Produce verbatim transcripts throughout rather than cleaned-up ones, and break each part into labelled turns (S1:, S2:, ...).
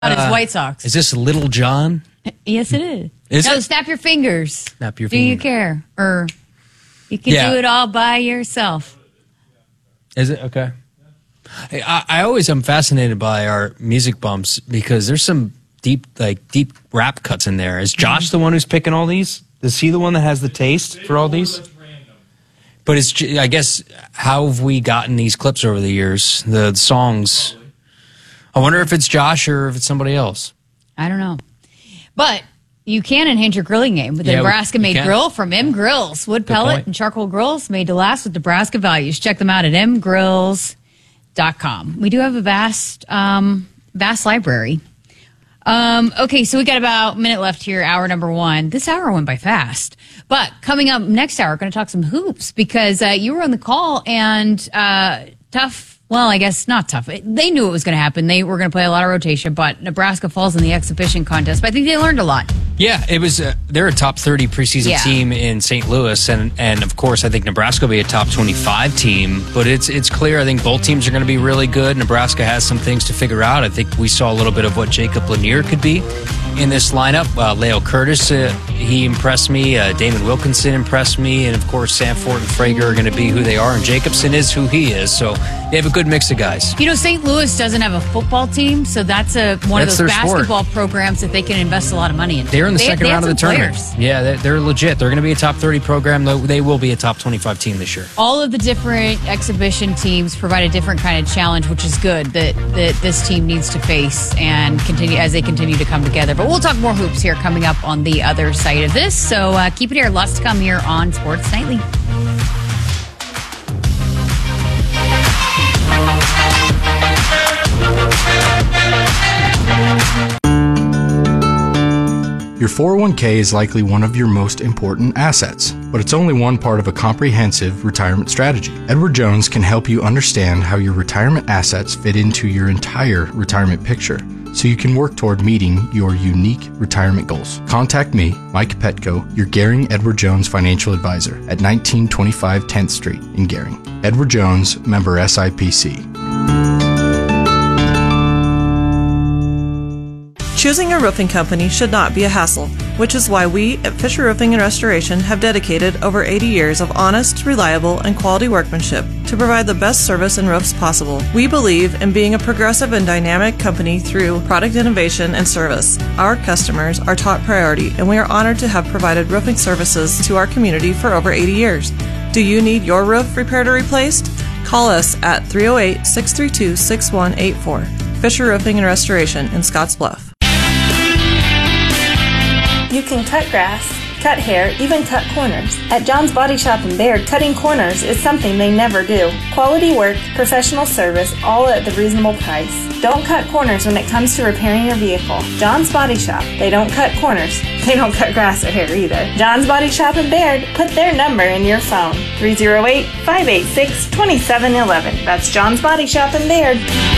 S1: On his
S2: Uh,
S1: White Sox.
S2: Is this Little John?
S1: Yes, it is.
S2: Is
S1: no,
S2: it?
S1: snap your fingers.
S2: Snap your
S1: Do you
S2: fingers.
S1: care? Or you can
S2: Yeah.
S1: do it all by yourself.
S2: Is it? Okay. Hey, I, I always am fascinated by our music bumps because there's some deep, like, deep rap cuts in there. Is Josh the one who's picking all these? Is he the one that has the taste for all these? But it's, ju- I guess, how have we gotten these clips over the years? The songs. I wonder if it's Josh or if it's somebody else.
S1: I don't know. But you can enhance your grilling game with the
S2: Yeah, we-
S1: Nebraska-made
S2: you can.
S1: grill from M Grills. Wood pellet
S2: point.
S1: and charcoal grills made to last with Nebraska values. Check them out at m grills dot com. We do have a vast, um, vast library. Um, okay, so we got about a minute left here, hour number one. This hour went by fast. But coming up next hour, going to talk some hoops because uh, you were on the call and uh, tough. Well, I guess not tough. They knew it was going to happen. They were going to play a lot of rotation, but Nebraska falls in the exhibition contest. But I think they learned a lot.
S2: Yeah, it was. Uh, they're a top thirty preseason
S1: Yeah.
S2: team in Saint Louis, and and of course, I think Nebraska will be a top twenty-five team. But it's it's clear. I think both teams are going to be really good. Nebraska has some things to figure out. I think we saw a little bit of what Jacob Lanier could be in this lineup. Uh, Leo Curtis, uh, he impressed me. Uh, Damon Wilkinson impressed me, and of course, Sanford and Frager are going to be who they are, and Jacobson is who he is. So they have a good mix of guys.
S1: You know, Saint Louis doesn't have a football team, so that's a one
S2: That's
S1: of those
S2: their sport.
S1: basketball programs that they can invest a lot of money in.
S2: They're in the
S1: They-
S2: second
S1: they
S2: round
S1: have
S2: of the
S1: some
S2: tournament.
S1: players.
S2: Yeah, they're, they're legit. They're going to be a top thirty program. Though they will be a top twenty-five team this year.
S1: All of the different exhibition teams provide a different kind of challenge, which is good that, that this team needs to face and continue as they continue to come together. But we'll talk more hoops here coming up on the other side of this. So uh, keep it here. Lots to come here on Sports Nightly.
S3: Your four oh one k is likely one of your most important assets, but it's only one part of a comprehensive retirement strategy. Edward Jones can help you understand how your retirement assets fit into your entire retirement picture, so you can work toward meeting your unique retirement goals. Contact me, Mike Petco, your Gehring Edward Jones financial advisor at nineteen twenty-five tenth Street in Gehring. Edward Jones, member S I P C.
S4: Choosing a roofing company should not be a hassle, which is why we at Fisher Roofing and Restoration have dedicated over eighty years of honest, reliable, and quality workmanship to provide the best service and roofs possible. We believe in being a progressive and dynamic company through product innovation and service. Our customers are top priority, and we are honored to have provided roofing services to our community for over eighty years. Do you need your roof repaired or replaced? Call us at three oh eight, six three two, six one eight four. Fisher Roofing and Restoration in Scotts Bluff.
S5: You can cut grass, cut hair, even cut corners. At John's Body Shop in Baird, cutting corners is something they never do. Quality work, professional service, all at the reasonable price. Don't cut corners when it comes to repairing your vehicle. John's Body Shop. They don't cut corners. They don't cut grass or hair either. John's Body Shop in Baird. Put their number in your phone. three oh eight, five eight six, two seven one one. That's John's Body Shop in Baird.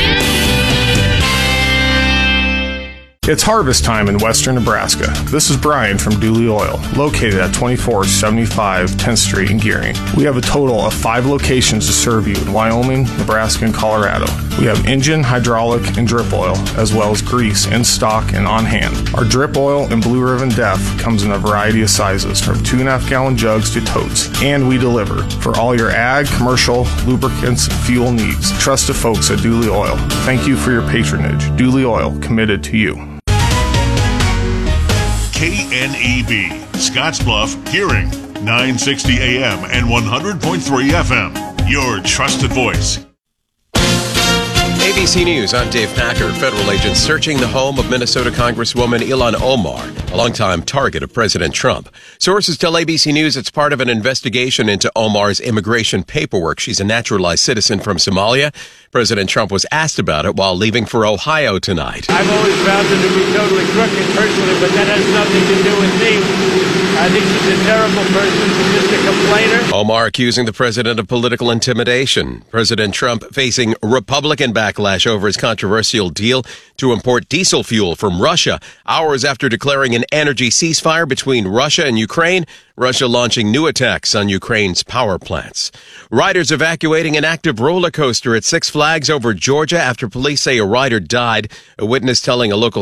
S6: It's harvest time in western Nebraska. This is Brian from Dooley Oil, located at twenty-four seventy-five tenth Street in Gehring. We have a total of five locations to serve you in Wyoming, Nebraska, and Colorado. We have engine, hydraulic, and drip oil, as well as grease in stock and on hand. Our drip oil and Blue Ribbon Def comes in a variety of sizes, from two and a half gallon jugs to totes, and we deliver for all your ag, commercial, lubricants, and fuel needs. Trust the folks at Dooley Oil. Thank you for your patronage. Dooley Oil, committed to you.
S7: K N E B, Scottsbluff, Gehring, nine sixty A M and one hundred point three F M. Your trusted voice.
S8: A B C News, I'm Dave Packer. Federal agents searching the home of Minnesota Congresswoman Ilhan Omar, a longtime target of President Trump. Sources tell A B C News it's part of an investigation into Omar's immigration paperwork. She's a naturalized citizen from Somalia. President Trump was asked about it while leaving for Ohio tonight.
S9: I've always found her to be totally crooked personally, but that has nothing to do with me. I think she's a terrible person, just a complainer.
S8: Omar accusing the president of political intimidation. President Trump facing Republican backlash backlash over his controversial deal to import diesel fuel from Russia. Hours after declaring an energy ceasefire between Russia and Ukraine, Russia launching new attacks on Ukraine's power plants. Riders evacuating an active roller coaster at Six Flags over Georgia after police say a rider died. A witness telling a local